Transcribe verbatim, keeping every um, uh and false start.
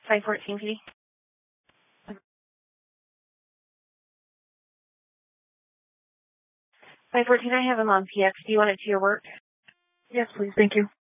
five fourteen, P D. five fourteen, I have him on P X. Do you want it to your work? Yes, please. Thank you.